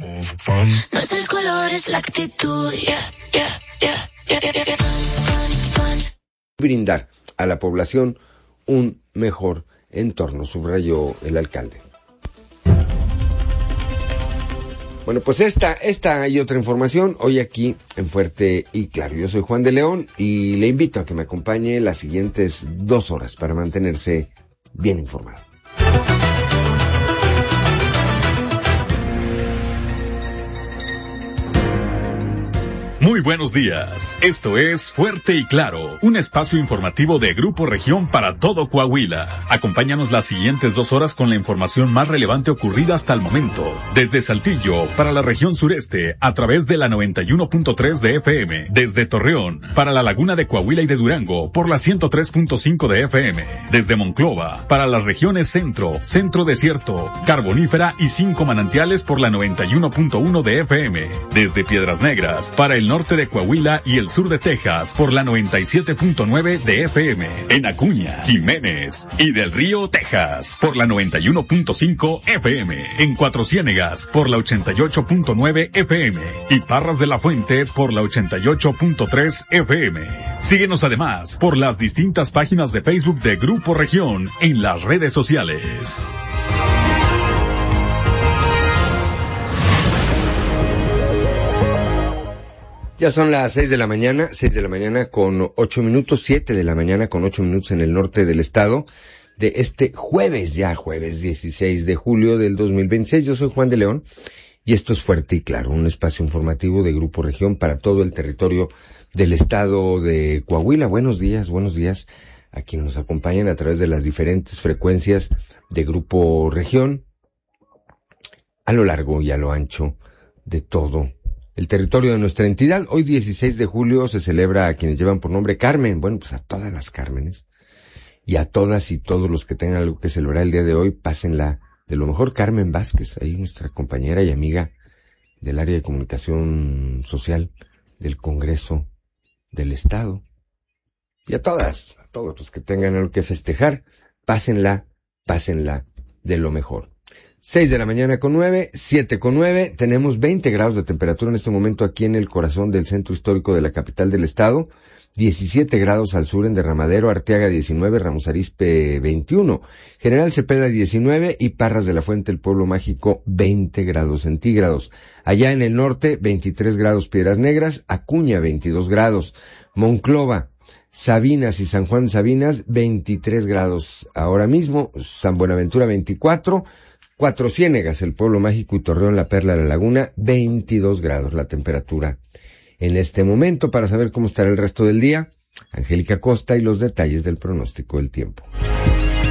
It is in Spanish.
No es el color, es la actitud. Brindar a la población un mejor entorno, subrayó el alcalde. Bueno, pues esta y otra información hoy aquí en Fuerte y Claro. Yo soy Juan de León y le invito a que me acompañe las siguientes 2 horas para mantenerse bien informado. Muy buenos días. Esto es Fuerte y Claro, un espacio informativo de Grupo Región para todo Coahuila. Acompáñanos las siguientes 2 horas con la información más relevante ocurrida hasta el momento. Desde Saltillo, para la región sureste, a través de la 91.3 de FM. Desde Torreón, para la laguna de Coahuila y de Durango, por la 103.5 de FM. Desde Monclova, para las regiones centro, centro desierto, carbonífera y 5 manantiales por la 91.1 de FM. Desde Piedras Negras, para el norte de Coahuila y el sur de Texas por la 97.9 de FM. En Acuña, Jiménez y del Río, Texas por la 91.5 FM. En Cuatro Ciénegas por la 88.9 FM. Y Parras de la Fuente por la 88.3 FM. Síguenos además por las distintas páginas de Facebook de Grupo Región en las redes sociales. Ya son las 6 de la mañana con 8 minutos, 7 de la mañana con 8 minutos en el norte del estado de este jueves 16 de julio del 2026. Yo soy Juan de León y esto es Fuerte y Claro, un espacio informativo de Grupo Región para todo el territorio del estado de Coahuila. Buenos días a quienes nos acompañan a través de las diferentes frecuencias de Grupo Región a lo largo y a lo ancho de todo el territorio de nuestra entidad. Hoy 16 de julio se celebra a quienes llevan por nombre Carmen. Bueno, pues a todas las Cármenes y a todas y todos los que tengan algo que celebrar el día de hoy, pásenla de lo mejor. Carmen Vázquez, ahí nuestra compañera y amiga del área de comunicación social del Congreso del Estado. Y a todos los que tengan algo que festejar, pásenla de lo mejor. 6 de la mañana con 9, 7 con 9, tenemos 20 grados de temperatura en este momento aquí en el corazón del centro histórico de la capital del estado, 17 grados al sur en Derramadero, Arteaga 19, Ramos Arizpe 21, General Cepeda 19 y Parras de la Fuente, el pueblo mágico, 20 grados centígrados. Allá en el norte, 23 grados Piedras Negras, Acuña 22 grados, Monclova, Sabinas y San Juan Sabinas 23 grados ahora mismo, San Buenaventura 24, Cuatro Ciénegas, el pueblo mágico y Torreón, la Perla de la Laguna, 22 grados la temperatura en este momento. Para saber cómo estará el resto del día, Angélica Costa y los detalles del pronóstico del tiempo.